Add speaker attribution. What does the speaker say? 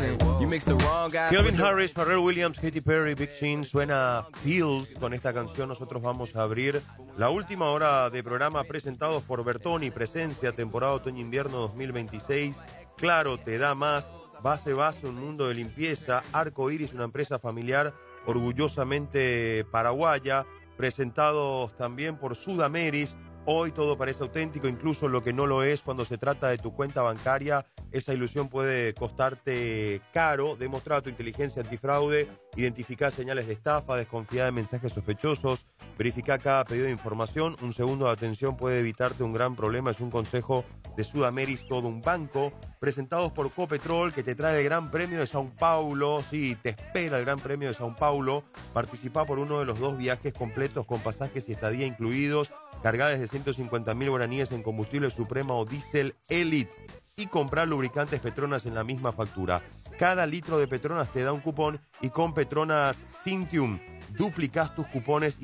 Speaker 1: listen. You mix the wrong guys.
Speaker 2: Calvin Harris, Pharrell Williams, Katy Perry, Big Sean, suena Feels. Con esta canción nosotros vamos a abrir la última hora de programa presentados por Bertoni, Presencia, temporada otoño-invierno 2026. Claro, te da más. Base, un mundo de limpieza. Arco Iris, una empresa familiar orgullosamente paraguaya. Presentados también por Sudameris. Hoy todo parece auténtico, incluso lo que no lo es cuando se trata de tu cuenta bancaria. Esa ilusión puede costarte caro. Demostrar tu inteligencia antifraude, identificar señales de estafa, desconfiar de mensajes sospechosos, verificar cada pedido de información. Un segundo de atención puede evitarte un gran problema. Es un consejo de Sudameris, todo un banco. Presentados por Copetrol, que te trae el Gran Premio de Sao Paulo. Sí, te espera el Gran Premio de Sao Paulo. Participa por uno de los 2 viajes completos con pasajes y estadía incluidos. Carga desde 150.000 guaraníes en combustible Suprema o Diesel Elite. Y comprar lubricantes Petronas en la misma factura. Cada litro de Petronas te da un cupón y con Petronas Cintium duplicas tus cupones